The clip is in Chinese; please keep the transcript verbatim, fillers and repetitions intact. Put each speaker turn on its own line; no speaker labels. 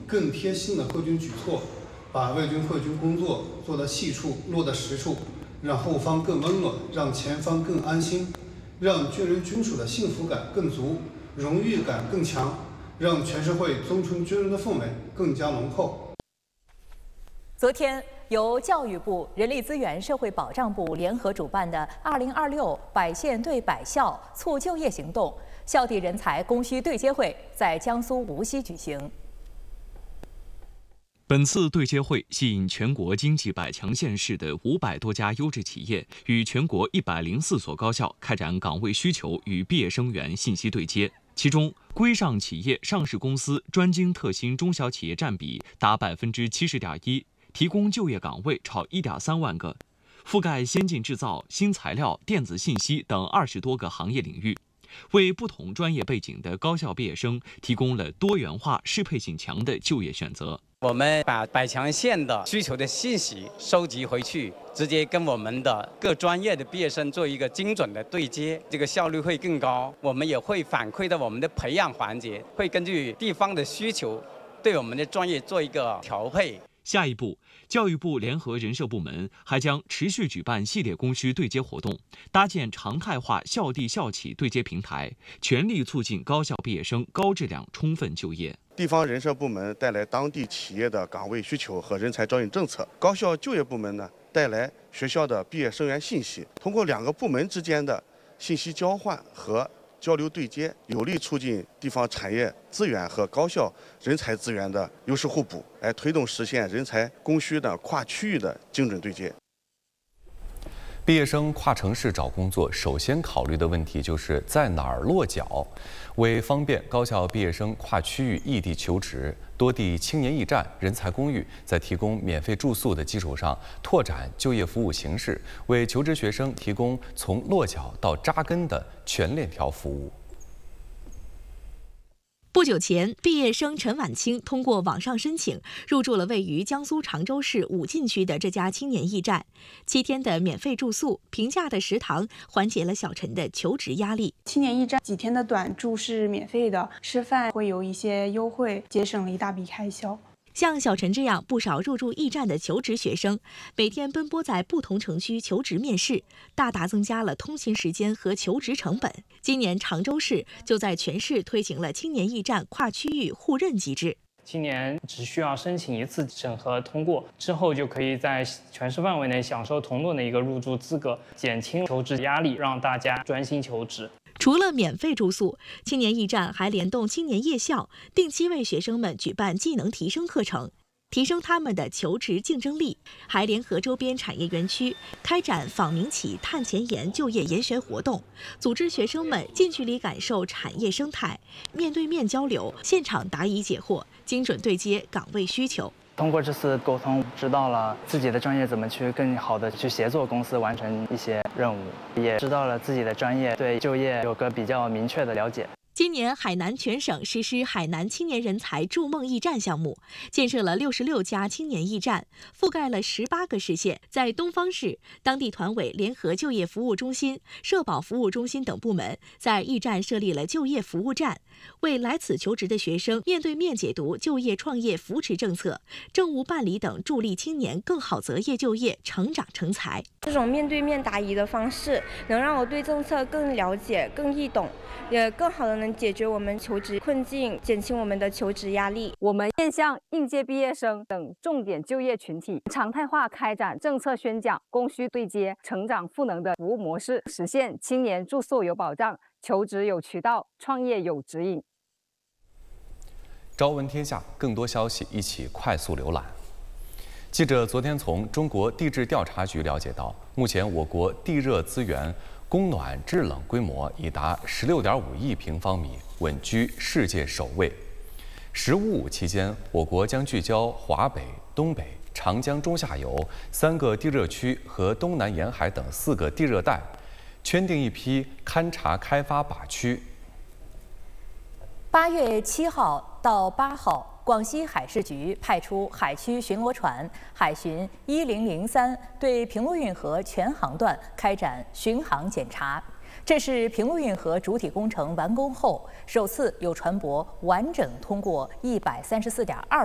更贴心的惠军举措，把为军惠军工作做到细处、落到实处，让后方更温暖，让前方更安心，让军人军属的幸福感更足，荣誉感更强，让全社会尊崇军人的氛围更加浓厚。
昨天，由教育部、人力资源社会保障部联合主办的二零二六百县对百校促就业行动校地人才供需对接会在江苏无锡举行。
本次对接会吸引全国经济百强县市的五百多家优质企业与全国一百零四所高校开展岗位需求与毕业生源信息对接。其中，规上企业上市公司专精特新中小企业占比达百分之七十点一，提供就业岗位超一点三万个，覆盖先进制造、新材料、电子信息等二十多个行业领域。为不同专业背景的高校毕业生提供了多元化、适配性强的就业选择。
我们把百强县的需求的信息收集回去，直接跟我们的各专业的毕业生做一个精准的对接，这个效率会更高。我们也会反馈到我们的培养环节，会根据地方的需求，对我们的专业做一个调配。
下一步，教育部联合人社部门还将持续举办系列供需对接活动，搭建常态化校地校企对接平台，全力促进高校毕业生高质量充分就业。
地方人社部门带来当地企业的岗位需求和人才招引政策，高校就业部门呢带来学校的毕业生源信息，通过两个部门之间的信息交换和交流对接，有力促进地方产业资源和高校人才资源的优势互补，来推动实现人才供需的跨区域的精准对接。
毕业生跨城市找工作，首先考虑的问题就是在哪儿落脚。为方便高校毕业生跨区域异地求职，多地青年驿站、人才公寓在提供免费住宿的基础上，拓展就业服务形式，为求职学生提供从落脚到扎根的全链条服务。
不久前，毕业生陈婉清通过网上申请，入住了位于江苏常州市武进区的这家青年驿站。七天的免费住宿、平价的食堂，缓解了小陈的求职压力。
青年驿站几天的短住是免费的，吃饭会有一些优惠，节省了一大笔开销。
像小陈这样不少入驻驿站的求职学生，每天奔波在不同城区求职面试，大大增加了通勤时间和求职成本。今年常州市就在全市推行了青年驿站跨区域互认机制。
青年只需要申请一次审核通过之后，就可以在全市范围内享受同等的一个入住资格，减轻求职压力，让大家专心求职。
除了免费住宿，青年驿站还联动青年夜校，定期为学生们举办技能提升课程，提升他们的求职竞争力。还联合周边产业园区开展访民企探前沿就业研学活动，组织学生们近距离感受产业生态，面对面交流，现场答疑解惑，精准对接岗位需求。
通过这次沟通，知道了自己的专业怎么去更好的去协作公司完成一些任务，也知道了自己的专业对就业有个比较明确的了解。
今年海南全省实施海南青年人才筑梦驿站项目，建设了六十六家青年驿站，覆盖了十八个市县。在东方市，当地团委联合就业服务中心、社保服务中心等部门，在驿站设立了就业服务站，为来此求职的学生面对面解读就业创业扶持政策、政务办理等，助力青年更好择业就业、成长成才。
这种面对面答疑的方式，能让我对政策更了解、更易懂，也更好的能解决我们求职困境，减轻我们的求职压力。
我们面向应届毕业生等重点就业群体，常态化开展政策宣讲、供需对接、成长赋能的服务模式，实现青年住宿有保障、求职有渠道、创业有指引。
朝闻天下，更多消息一起快速浏览。记者昨天从中国地质调查局了解到，目前我国地热资源供暖制冷规模已达十六点五亿平方米，稳居世界首位。“十五五”期间，我国将聚焦华北、东北、长江中下游三个地热区和东南沿海等四个地热带，圈定一批勘察开发靶区。
八月七号到八号，广西海事局派出海区巡逻船海巡一零零三对平陆运河全航段开展巡航检查。这是平陆运河主体工程完工后首次有船舶完整通过一百三十四点二